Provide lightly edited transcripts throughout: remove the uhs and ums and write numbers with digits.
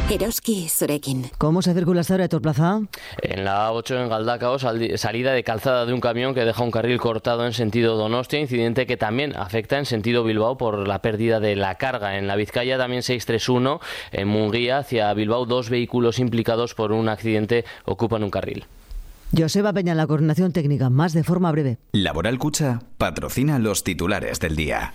Eroski zurekin. ¿Cómo se circula esta hora de Torplaza? En la A8 en Galdakao, salida de calzada de un camión que deja un carril cortado en sentido Donostia, incidente que también afecta en sentido Bilbao por la pérdida de la carga. En la Vizcaya también 631, en Munguía hacia Bilbao, 2 vehículos implicados por un accidente ocupan un carril. Joseba Peña en la coordinación técnica, más de forma breve. Laboral Cucha patrocina los titulares del día.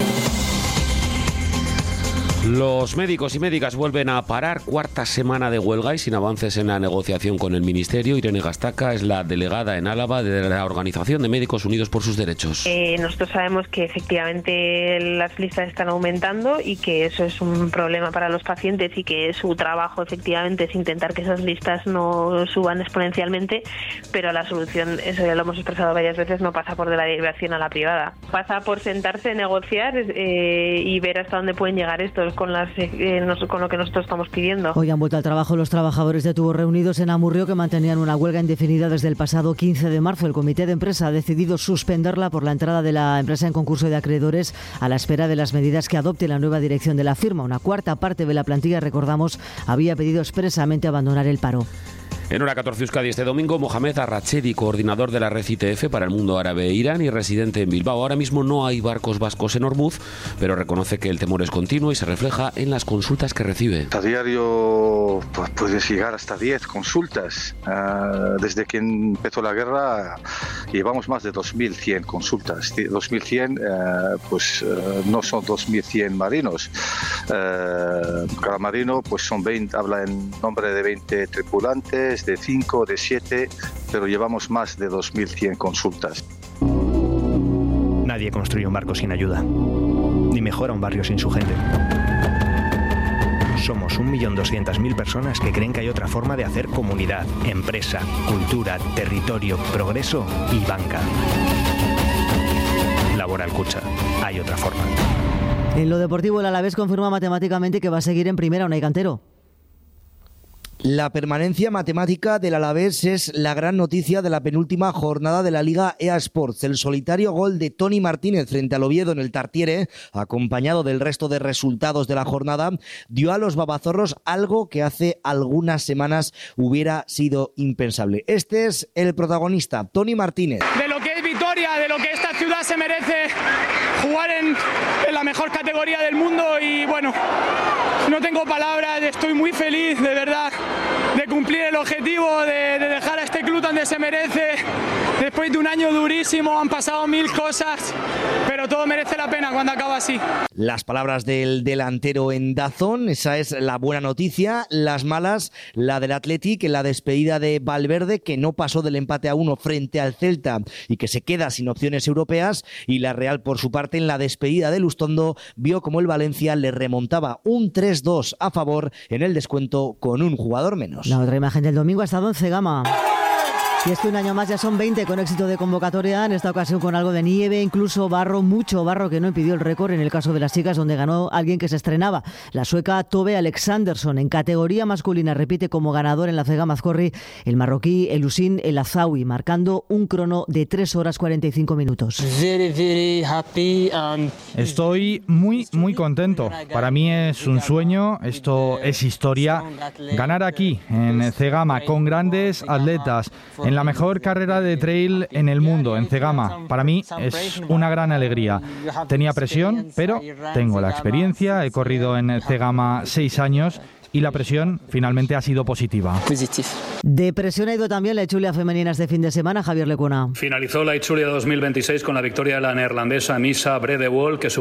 Los médicos y médicas vuelven a parar, cuarta semana de huelga y sin avances en la negociación con el Ministerio. Irene Gastaca es la delegada en Álava de la Organización de Médicos Unidos por sus Derechos. Nosotros sabemos que efectivamente las listas están aumentando y que eso es un problema para los pacientes y que su trabajo efectivamente es intentar que esas listas no suban exponencialmente, pero la solución, eso ya lo hemos expresado varias veces, no pasa por de la derivación a la privada. Pasa por sentarse, negociar y ver hasta dónde pueden llegar estos con lo que nosotros estamos pidiendo. Hoy han vuelto al trabajo los trabajadores de tubos reunidos en Amurrio, que mantenían una huelga indefinida desde el pasado 15 de marzo. El comité de empresa ha decidido suspenderla por la entrada de la empresa en concurso de acreedores a la espera de las medidas que adopte la nueva dirección de la firma. Una cuarta parte de la plantilla, recordamos, había pedido expresamente abandonar el paro. En Hora 14 Euskadi este domingo, Mohamed Arrachedi, coordinador de la red ITF para el mundo árabe e Irán y residente en Bilbao. Ahora mismo no hay barcos vascos en Ormuz, pero reconoce que el temor es continuo y se refleja en las consultas que recibe. A diario pues, puedes llegar hasta 10 consultas. Desde que empezó la guerra llevamos más de 2.100 consultas. 2.100 no son 2.100 marinos. Cada marino pues son 20, habla en nombre de 20 tripulantes, de 5, de 7, pero llevamos más de 2.100 consultas. Nadie construye un barco sin ayuda, ni mejora un barrio sin su gente. Somos 1.200.000 personas que creen que hay otra forma de hacer comunidad, empresa, cultura, territorio, progreso y banca. Laboral Cucha, hay otra forma. En lo deportivo, el Alavés confirma matemáticamente que va a seguir en primera. Unai Cantero. La permanencia matemática del Alavés es la gran noticia de la penúltima jornada de la Liga EA Sports. El solitario gol de Toni Martínez frente al Oviedo en el Tartiere, acompañado del resto de resultados de la jornada, dio a los babazorros algo que hace algunas semanas hubiera sido impensable. Este es el protagonista, Toni Martínez. De lo que es Vitoria, de lo que esta ciudad se merece, jugar en la mejor categoría del mundo y bueno, no tengo palabras, estoy muy feliz de verdad de cumplir el objetivo, de dejar a este club donde se merece. Después de un año durísimo, han pasado 1000 cosas, pero todo merece la pena cuando acaba así. Las palabras del delantero en DAZN, esa es la buena noticia. Las malas, la del Athletic, la despedida de Valverde, que no pasó del empate a 1 frente al Celta y que se queda sin opciones europeas, y la Real, por su parte, en la despedida de Lustondo, vio como el Valencia le remontaba un 3-2 a favor en el descuento con un jugador menos. La otra imagen del domingo ha estado en Cegama. Y es que un año más ya son 20 con éxito de convocatoria, en esta ocasión con algo de nieve, incluso barro, mucho barro, que no impidió el récord en el caso de las chicas, donde ganó alguien que se estrenaba. La sueca Tove Alexandersson. En categoría masculina repite como ganador en la Cegama Azcorri el marroquí Elusin El Azawi, marcando un crono de 3 horas 45 minutos. Estoy muy contento. Para mí es un sueño, esto es historia. Ganar aquí, en Cegama, con grandes atletas, en la mejor carrera de trail en el mundo, en Cegama. Para mí es una gran alegría. Tenía presión, pero tengo la experiencia. He corrido en Cegama 6 años y la presión finalmente ha sido positiva. De presión ha ido también la Itzulia femenina este fin de semana, Javier Lecuna. Finalizó la Itzulia 2026 con la victoria de la neerlandesa Misa Bredewol, que